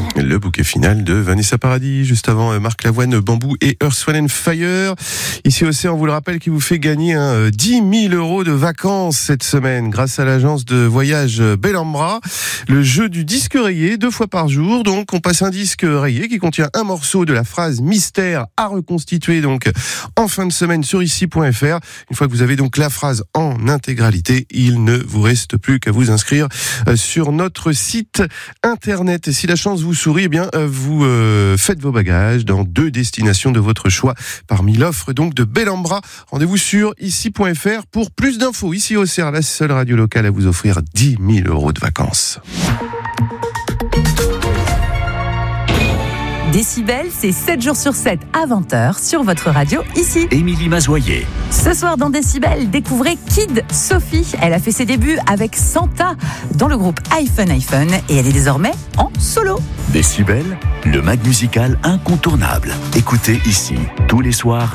Le bouquet final de Vanessa Paradis, juste avant Marc Lavoine, Bambou et Earth, Wind & Fire. Ici Océan, on vous le rappelle, qui vous fait gagner 10 000 € de vacances cette semaine grâce à l'agence de voyage Bellambra. Le jeu du disque rayé, 2 fois par jour. Donc, on passe un disque rayé qui contient un morceau de la phrase mystère à reconstituer donc en fin de semaine sur ici.fr. Une fois que vous avez donc la phrase en intégralité, il ne vous reste plus qu'à vous inscrire sur notre site internet. Et si la chance vous sourit, eh bien, vous faites vos bagages dans 2 destinations de votre choix parmi l'offre donc de Bellambra. Rendez-vous sur ici.fr pour plus d'infos. Ici au CER, la seule radio locale à vous offrir 10 000 € de vacances. Décibel, c'est 7 jours sur 7 à 20h sur votre radio ici. Émilie Mazoyer. Ce soir dans Décibel, découvrez Kid Sophie. Elle a fait ses débuts avec Santa dans le groupe iPhone et elle est désormais en solo. Décibel, le mag musical incontournable. Écoutez ici tous les soirs